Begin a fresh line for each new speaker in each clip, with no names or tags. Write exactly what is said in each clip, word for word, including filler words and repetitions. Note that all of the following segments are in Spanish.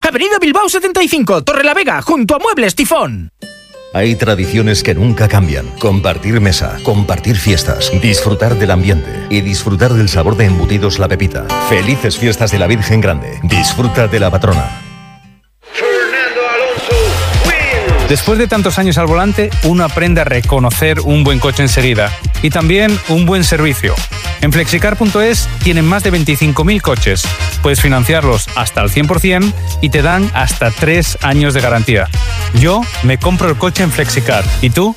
Avenida Bilbao setenta y cinco, Torrelavega, junto a Muebles Tifón.
Hay tradiciones que nunca cambian. Compartir mesa, compartir fiestas, disfrutar del ambiente y disfrutar del sabor de embutidos La Pepita. Felices fiestas de la Virgen Grande. Disfruta de la patrona.
Después de tantos años al volante, uno aprende a reconocer un buen coche enseguida y también un buen servicio. En flexicar punto es tienen más de veinticinco mil coches. Puedes financiarlos hasta al cien por ciento y te dan hasta tres años de garantía. Yo me compro el coche en Flexicar. ¿Y tú?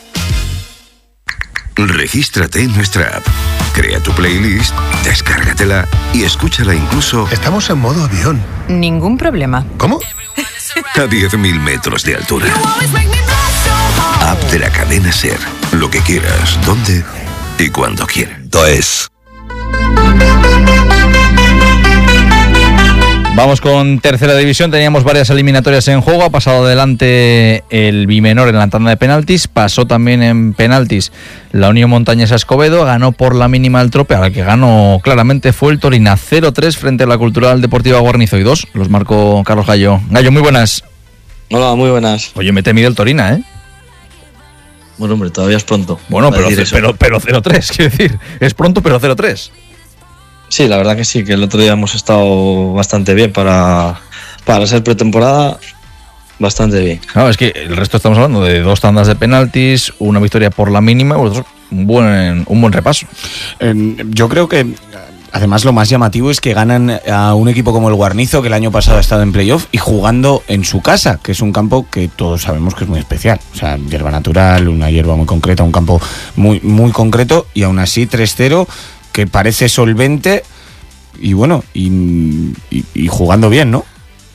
Regístrate en nuestra app. Crea tu playlist, descárgatela y escúchala incluso...
Estamos en modo avión.
Ningún problema.
¿Cómo?
A diez mil metros de altura. App de la cadena SER. Lo que quieras, dónde y cuando quieras. Esto es...
Vamos con tercera división, teníamos varias eliminatorias en juego, ha pasado adelante el Bimenor en la tanda de penaltis, pasó también en penaltis la Unión Montañesa Escobedo, ganó por la mínima el Trope, a la que ganó claramente fue el Torina cero tres frente a la Cultural Deportiva Guarnizo y dos, los marcó Carlos Gallo. Gallo, muy buenas.
Hola, muy buenas.
Oye, me he temido el Torina, ¿eh?
Bueno, hombre, todavía es pronto.
Bueno, pero, pero, pero cero tres, quiero decir, es pronto pero cero tres.
Sí, la verdad que sí, que el otro día hemos estado bastante bien para, para ser pretemporada, bastante bien.
Claro, es que el resto estamos hablando de dos tandas de penaltis, una victoria por la mínima, un buen, un buen repaso.
Eh, yo creo que además lo más llamativo es que ganan a un equipo como el Guarnizo, que el año pasado ha estado en playoff, y jugando en su casa, que es un campo que todos sabemos que es muy especial. O sea, hierba natural, una hierba muy concreta, un campo muy, muy concreto, y aún así tres cero... que parece solvente y bueno, y, y, y jugando bien, ¿no?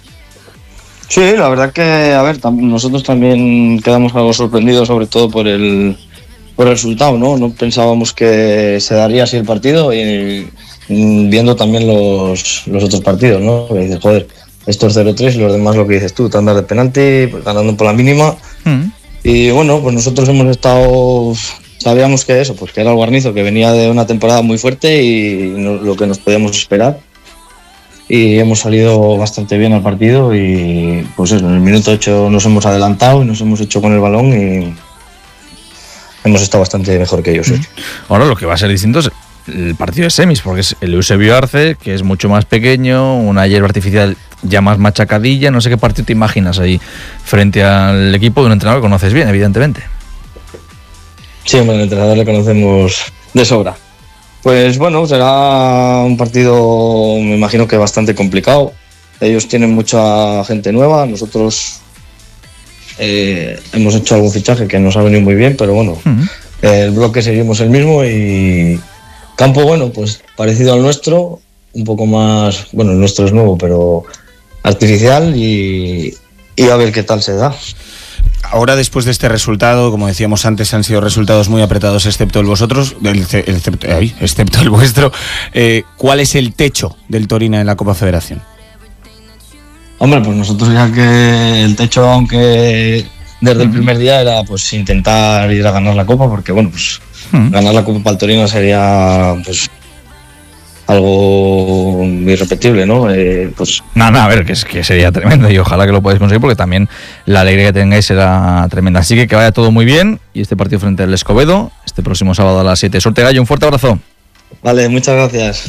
Sí, la verdad que, a ver, tam- nosotros también quedamos algo sorprendidos, sobre todo por el, por el resultado, ¿no? No pensábamos que se daría así el partido y, y viendo también los, los otros partidos, ¿no? Que dices, joder, esto es cero tres y los demás lo que dices tú, tandar de penalti, pues, ganando por la mínima. Mm. Y bueno, pues nosotros hemos estado... Sabíamos que eso, pues que era el Guarnizo, que venía de una temporada muy fuerte y no, lo que nos podíamos esperar. Y hemos salido bastante bien al partido y pues eso, en el minuto ocho nos hemos adelantado y nos hemos hecho con el balón y hemos estado bastante mejor que ellos. ¿eh?
Ahora lo que va a ser distinto es el partido de semis, porque es el Eusebio Arce, que es mucho más pequeño, una hierba artificial ya más machacadilla. No sé qué partido te imaginas ahí frente al equipo de un entrenador que conoces bien, evidentemente.
Sí, hombre, al entrenador le conocemos de sobra. Pues bueno, será un partido, me imagino que bastante complicado. Ellos tienen mucha gente nueva, nosotros eh, hemos hecho algún fichaje que nos ha venido muy bien, pero bueno, uh-huh. el bloque seguimos el mismo y campo, bueno, pues parecido al nuestro, un poco más, bueno, el nuestro es nuevo, pero artificial y, y a ver qué tal se da.
Ahora, después de este resultado, como decíamos antes, han sido resultados muy apretados, excepto el vosotros, el, el, excepto, ay, excepto el vuestro. Eh, ¿Cuál es el techo del Torina en la Copa Federación?
Hombre, pues nosotros ya que el techo, aunque desde el primer día era pues intentar ir a ganar la Copa, porque bueno, pues uh-huh. ganar la Copa para el Torino sería pues algo irrepetible, ¿no? Eh, pues
Nada, no, a ver, que, es, que sería tremendo y ojalá que lo podáis conseguir porque también la alegría que tengáis será tremenda. Así que que vaya todo muy bien y este partido frente al Escobedo, este próximo sábado a las siete. Suerte, Gallo, un fuerte abrazo.
Vale, muchas gracias.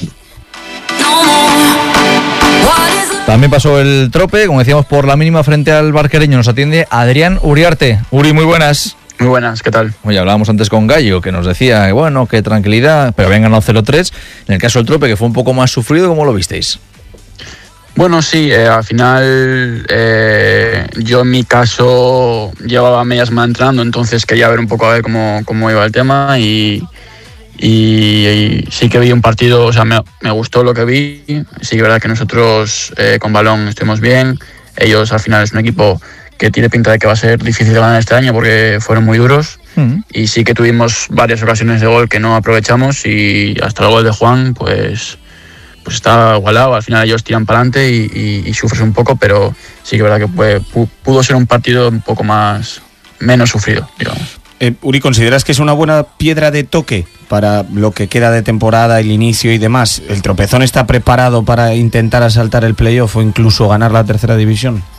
También pasó el Trope, como decíamos, por la mínima frente al Barquereño. Nos atiende Adrián Uriarte. Uri, muy buenas.
Muy buenas, ¿qué tal?
Oye, hablábamos antes con Gallo, que nos decía que bueno, que tranquilidad, pero habían ganado cero tres. En el caso del Trope, que fue un poco más sufrido, ¿cómo lo visteis?
Bueno, sí, eh, al final eh, yo en mi caso llevaba media semana entrenando, entonces quería ver un poco a ver cómo, cómo iba el tema y, y, y sí que vi un partido, o sea, me, me gustó lo que vi. Sí que es verdad que nosotros eh, con balón estuvimos bien, ellos al final es un equipo que tiene pinta de que va a ser difícil de ganar este año porque fueron muy duros uh-huh. y sí que tuvimos varias ocasiones de gol que no aprovechamos y hasta el gol de Juan pues, pues está igualado, al final ellos tiran para adelante y, y, y sufres un poco, pero sí que es verdad que puede, pudo ser un partido un poco más menos sufrido, digamos.
Eh, Uri, ¿consideras que es una buena piedra de toque para lo que queda de temporada, el inicio y demás? ¿El Tropezón está preparado para intentar asaltar el playoff o incluso ganar la tercera división?